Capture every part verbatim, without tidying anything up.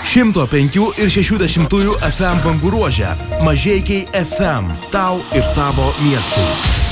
šimto penkių ir šešių dešimtųjų F M bangų ruože. Mažeikiai F M. Tau ir tavo miestui.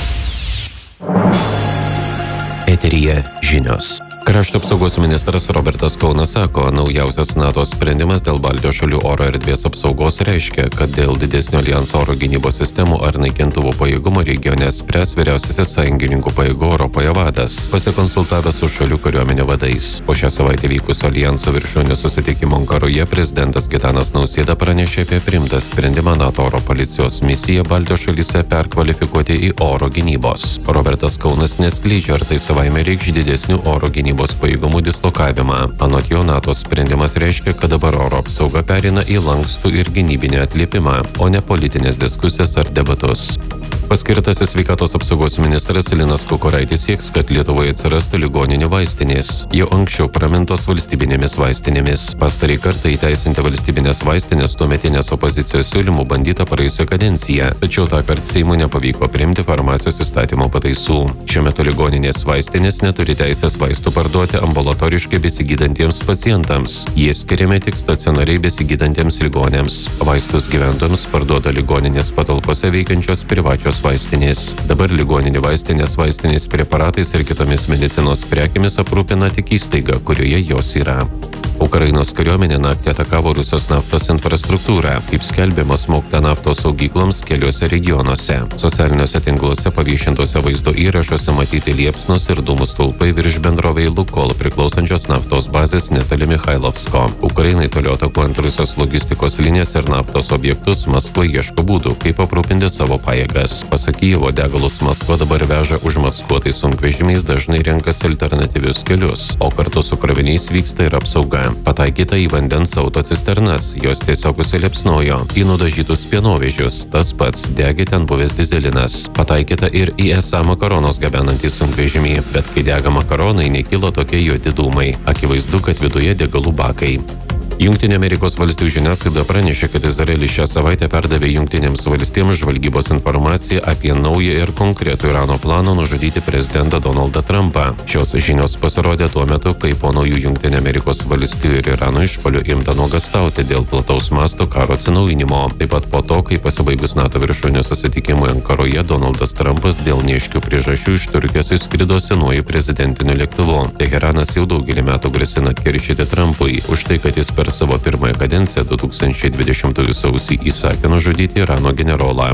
Eteryje žinios. Krašto apsaugos ministras Robertas Kaunas sako, naujausias NATO sprendimas dėl Baltijos šalių oro erdvės apsaugos reiškia, kad dėl didesnio alijanso oro gynybos sistemų ar naikintuvų pajėgumo regione spręs vyriausiasis sąjungininkų pajėgų Europoje vadas, pasikonsultavęs su šalių kariuomenių vadais. Po šią savaitę vykusio alijanso viršūnių susitikimo Ankaroje prezidentas Gitanas Nausėda pranešė apie priimtą sprendimą NATO oro policijos misiją Baltijos šalyse perkvalifikuoti į oro gynybos. Robertas Kaunas neskleidžia, ar tai savaime reikš didesnių oro gynybos pajėgumų dislokavimą. Anot jo, NATO sprendimas reiškia, kad dabar oro apsauga pereina į lankstų ir gynybinį atliepimą, o ne politinės diskusijas ar debatus. Paskirtasis sveikatos apsaugos ministras Linas Kukuraitis sieks, kad Lietuvoje atsirastų ligoninių vaistinės, jau anksčiau pramintos valstybinėmis vaistinėmis. Pastarąjį kartą įteisinti valstybinės vaistinės tuometinės opozicijos siūlymų bandyta praėjusią kadenciją, tačiau tąkart Seimui nepavyko priimti farmacijos įstatymo pataisų. Šiuo metu ligoninės vaistinės neturi teisės vaistų parduoti ambulatoriškai besigydantiems pacientams. Jie skiriami tik stacionariai besigydantiems ligoniams. Vaistus gyventojams parduoda ligoninės patalpose veikiančios privačios vaistinės. Dabar ligoninių vaistinės vaistinės preparatais ir kitomis medicinos prekėmis aprūpina tik įstaiga, kurioje jos yra. Ukrainos kariuomenė naktį atakavo Rusijos naftos infrastruktūrą, kaip skelbiama smogta naftos saugykloms keliuose regionuose. Socialiniuose tinkluose paviešintose vaizdo įrašuose matyti liepsnos ir dūmų stulpai virš bendrovei Lukol priklausančios naftos bazės netoli Mikhailovsko. Ukrainai toliau atakuojant Rusijos logistikos linijas ir naftos objektus, Maskva ieško būdų, kaip aprūpinti savo pajėgas. Pasak Kijevo, degalus Maskva dabar veža užmaskuotais sunkvežimiais, dažnai renkasi alternatyvius kelius, o kartu su kroviniais vyksta ir apsauga. Pataikyta į vandens autocisternas, jos tiesiog užsiliepsnojo, į nudažytus pienovežius, tas pats degė ten buvęs dizelinas. Pataikyta ir į esą makaronus gabenantį sunkvežimį, bet kai dega makaronai, nekilo tokie juodi dūmai. Akivaizdu, kad viduje degalų bakai. Jungtinių Amerikos valstijų žiniasklaida pranešė, kad Izraelis šią savaitę perdavė Jungtinėms valstijoms žvalgybos informaciją apie naują ir konkretų Irano planą nužudyti prezidentą Donaldą Trumpą. Šios žinios pasirodė tuo metu, kai po naujų Jungtinių Amerikos valstijų ir Irano išpuolių imta nuogąstauti dėl plataus masto karo atsinaujinimo. Taip pat po to, kai pasibaigus NATO viršūnių susitikimui Ankaroje, Donaldas Trumpas dėl neaiškių priežasčių iš Turkijos išskrido senuoju prezidentiniu lėktuvu. Teheranas jau daugelį metų grasina atkeršyti Trumpui už tai, kad jis per savo pirmąją kadenciją du tūkstančiai dvidešimtųjų sausį įsakė nužudyti Irano generolą.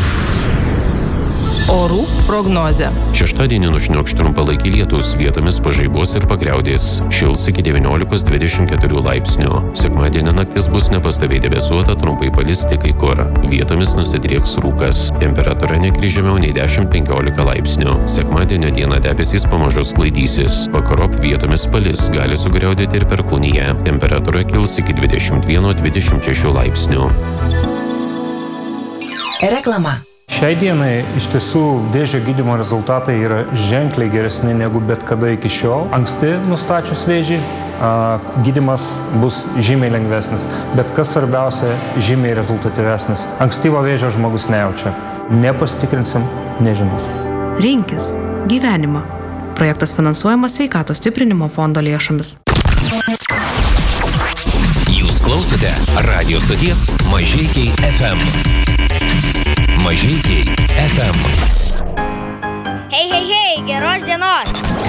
Orų prognozė. Šeštadienį nušniokš trumpalaikiai lietūs, vietomis pažaibos ir pagriaudės. Šils iki devyniolikos dvidešimt keturių laipsnių. Sekmadienį naktis bus nepastoviai debesuota, trumpai palis tik kai kur. Vietomis nusidrieks rūkas. Temperatūra nekris žemiau nei dešimt penkiolika laipsnių. Sekmadienio dieną debesys pamažu sklaidysis. Vakarop vietomis palis, gali sugriaudėti ir perkūnija. Temperatūra kils iki dvidešimt vieno dvidešimt šešių laipsnių. Reklama. Šiai dienai iš tiesų vėžio gydymo rezultatai yra ženkliai geresni negu bet kada iki šiol. Anksti nustačius vėžį, gydymas bus žymiai lengvesnis, bet kas svarbiausia, žymiai rezultatyvesnis. Ankstyvo vėžio žmogus nejaučia. Nepasitikrinsim, nežinos. Rinkis gyvenimą. Projektas finansuojamas Sveikatos stiprinimo fondo lėšomis. Jūs klausote radijo stoties Mažeikiai F M. Mažeikiai F M. Hei, hei, hei, geros dienos.